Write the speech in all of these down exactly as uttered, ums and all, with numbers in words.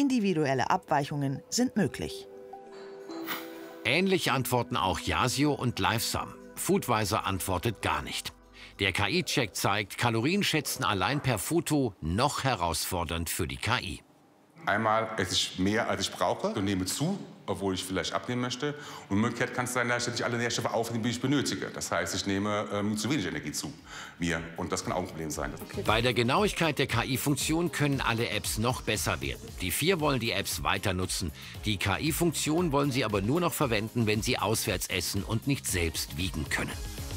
Individuelle Abweichungen sind möglich. Ähnlich antworten auch Yasio und Livesum. Foodvisor antwortet gar nicht. Der K I-Check zeigt, Kalorienschätzen allein per Foto noch herausfordernd für die K I. Einmal esse ich mehr, als ich brauche und nehme zu, obwohl ich vielleicht abnehmen möchte. Und umgekehrt kann es sein, dass ich alle Nährstoffe aufnehme, die ich benötige. Das heißt, ich nehme ähm, zu wenig Energie zu mir. Und das kann auch ein Problem sein. Okay. Bei der Genauigkeit der K I-Funktion können alle Apps noch besser werden. Die vier wollen die Apps weiter nutzen. Die K I-Funktion wollen sie aber nur noch verwenden, wenn sie auswärts essen und nicht selbst wiegen können.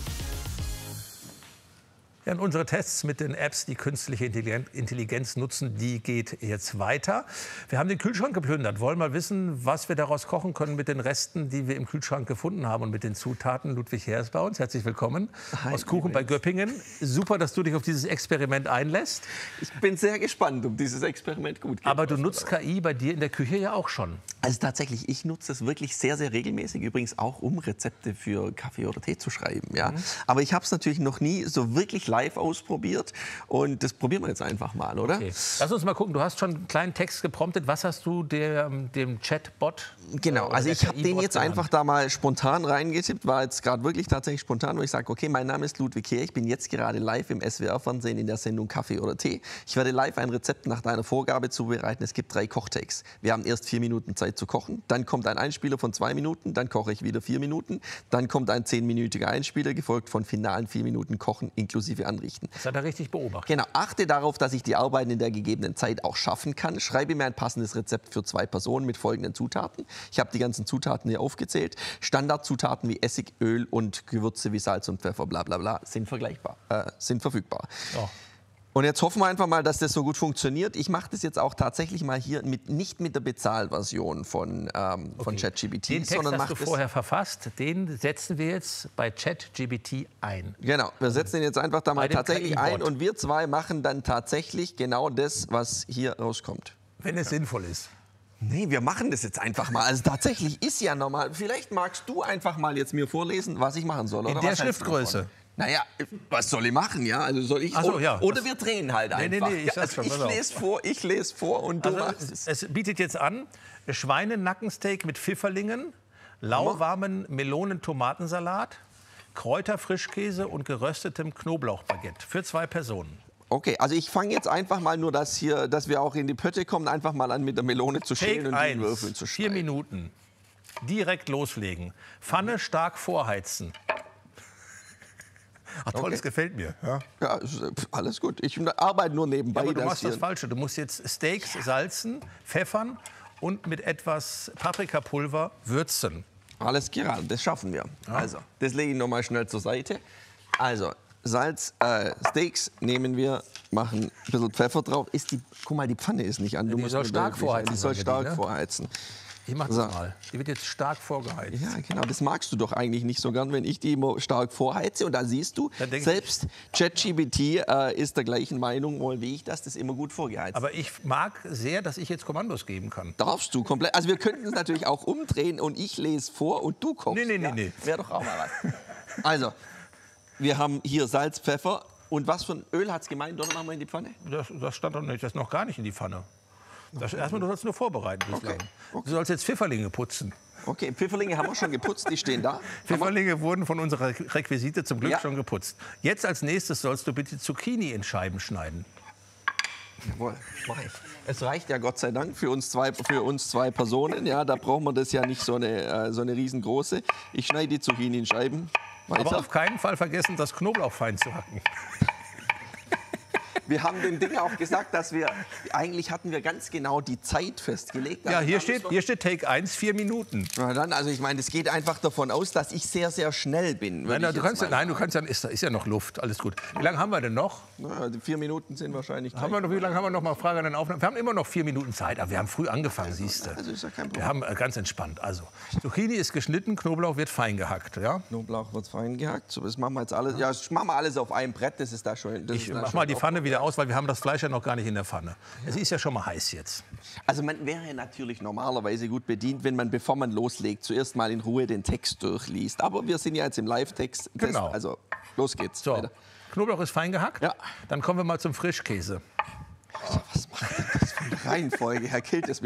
Ja, und unsere Tests mit den Apps, die künstliche Intelligenz nutzen, die geht jetzt weiter. Wir haben den Kühlschrank geplündert, wollen mal wissen, was wir daraus kochen können mit den Resten, die wir im Kühlschrank gefunden haben und mit den Zutaten. Ludwig Herr ist bei uns, herzlich willkommen. Hi, aus Kuchen bei Göppingen. Super, dass du dich auf dieses Experiment einlässt. Ich bin sehr gespannt, ob dieses Experiment gut geht. Aber du nutzt K I bei dir in der Küche ja auch schon. Also tatsächlich, ich nutze es wirklich sehr, sehr regelmäßig. Übrigens auch, um Rezepte für Kaffee oder Tee zu schreiben. Ja. Mhm. Aber ich habe es natürlich noch nie so wirklich live ausprobiert. Und das probieren wir jetzt einfach mal, oder? Okay. Lass uns mal gucken. Du hast schon einen kleinen Text gepromptet. Was hast du dem, dem Chatbot? Genau, also ich habe den jetzt genannt? einfach da mal spontan reingetippt. War jetzt gerade wirklich tatsächlich spontan, wo ich sage, okay, mein Name ist Ludwig Herr. Ich bin jetzt gerade live im S W R-Fernsehen in der Sendung Kaffee oder Tee. Ich werde live ein Rezept nach deiner Vorgabe zubereiten. Es gibt drei Kochtakes. Wir haben erst vier Minuten Zeit zu kochen. Dann kommt ein Einspieler von zwei Minuten. Dann koche ich wieder vier Minuten. Dann kommt ein zehnminütiger Einspieler, gefolgt von finalen vier Minuten Kochen inklusive Anrichten. Das hat er richtig beobachtet. Genau. Achte darauf, dass ich die Arbeiten in der gegebenen Zeit auch schaffen kann. Schreibe mir ein passendes Rezept für zwei Personen mit folgenden Zutaten. Ich habe die ganzen Zutaten hier aufgezählt. Standardzutaten wie Essig, Öl und Gewürze wie Salz und Pfeffer, bla bla bla, sind vergleichbar, äh, sind verfügbar. Oh. Und jetzt hoffen wir einfach mal, dass das so gut funktioniert. Ich mache das jetzt auch tatsächlich mal hier mit, nicht mit der Bezahlversion von, ähm, okay. von ChatGPT. Den Text sondern hast du vorher verfasst, den setzen wir jetzt bei ChatGPT ein. Genau, wir setzen den jetzt einfach da mal tatsächlich ein und wir zwei machen dann tatsächlich genau das, was hier rauskommt. Wenn es ja. sinnvoll ist. Nee, wir machen das jetzt einfach mal. Also tatsächlich ist ja normal. Vielleicht magst du einfach mal jetzt mir vorlesen, was ich machen soll. Oder in der was Schriftgröße. Naja, was soll ich machen, ja? Also soll ich, so, ja. Oder wir drehen halt einfach. Nee, nee, nee, ich, ja, also ich lese vor, ich lese vor und du also machst es. Es bietet jetzt an, Schweinenackensteak mit Pfifferlingen, lauwarmen Melonen-Tomatensalat, Kräuterfrischkäse und geröstetem Knoblauchbaguette für zwei Personen. Okay, also ich fange jetzt einfach mal nur, dass, hier, dass wir auch in die Pötte kommen, einfach mal an mit der Melone zu schälen und die Würfeln zu schneiden. Vier Minuten. Direkt loslegen. Pfanne stark vorheizen. Ach toll, okay. Das gefällt mir. Ja, ja alles gut. Ich arbeite nur nebenbei. Ja, aber du machst das Falsche. Du musst jetzt Steaks ja. salzen, pfeffern und mit etwas Paprikapulver würzen. Alles klar, das schaffen wir. Ja. Also, das lege ich noch mal schnell zur Seite. Also, Salz, äh, Steaks nehmen wir, machen ein bisschen Pfeffer drauf. Ist die, guck mal, die Pfanne ist nicht an. Du die musst soll stark vorheizen. Die soll stark die, ne? vorheizen. Ich mach das so. mal. Die wird jetzt stark vorgeheizt. Ja, genau. Das magst du doch eigentlich nicht so gern, wenn ich die immer stark vorheize. Und da siehst du, selbst ChatGPT äh, ist der gleichen Meinung, wie ich, dass das immer gut vorgeheizt ist. Aber ich mag sehr, dass ich jetzt Kommandos geben kann. Darfst du komplett. Also wir könnten es natürlich auch umdrehen und ich lese vor und du kochst. Nee, nee, nee. Ja, nee. Wäre doch auch mal was. Also, wir haben hier Salz, Pfeffer. Und was für ein Öl hat es gemeint? Oder machen wir in die Pfanne? Das, das stand doch nicht. Das ist noch gar nicht in die Pfanne. Das, erstmal, du sollst nur vorbereiten. Okay. Okay. Du sollst jetzt Pfifferlinge putzen. Okay, Pfifferlinge haben wir schon geputzt, die stehen da. Pfifferlinge wurden von unserer Requisite zum Glück ja. schon geputzt. Jetzt als nächstes sollst du bitte Zucchini in Scheiben schneiden. Jawohl, mach ich. Es reicht ja Gott sei Dank für uns zwei, für uns zwei Personen. Ja, da brauchen wir das ja nicht so eine, äh, so eine riesengroße. Ich schneide die Zucchini in Scheiben. Weiter. Aber auf keinen Fall vergessen, das Knoblauch fein zu hacken. Wir haben dem Ding auch gesagt, dass wir, eigentlich hatten wir ganz genau die Zeit festgelegt. Ja, hier steht, hier steht Take eins, vier Minuten. Na dann, also ich meine, es geht einfach davon aus, dass ich sehr, sehr schnell bin. Nein, na, du kannst, nein, du kannst ja, ist, ist ja noch Luft, alles gut. Wie lange haben wir denn noch? Na, die vier Minuten sind wahrscheinlich haben wir noch, wie lange haben wir noch mal Frage an den Aufnahmen? Wir haben immer noch vier Minuten Zeit, aber wir haben früh angefangen, also, siehst du. Also ist ja kein Problem. Wir haben äh, ganz entspannt. Also, Zucchini ist geschnitten, Knoblauch wird fein gehackt. Ja? Knoblauch wird fein gehackt. So, das machen wir jetzt alles, ja, das machen wir alles auf einem Brett, das ist da schon. Das ich ist da mach schon mal die Pfanne wieder aus, weil wir haben das Fleisch ja noch gar nicht in der Pfanne. Es ist ja schon mal heiß jetzt. Also man wäre natürlich normalerweise gut bedient, wenn man, bevor man loslegt, zuerst mal in Ruhe den Text durchliest. Aber wir sind ja jetzt im Live-Text. Genau. Also los geht's. So, weiter. Knoblauch ist fein gehackt. Ja. Dann kommen wir mal zum Frischkäse. Was macht das für eine Reihenfolge, Herr Kilt?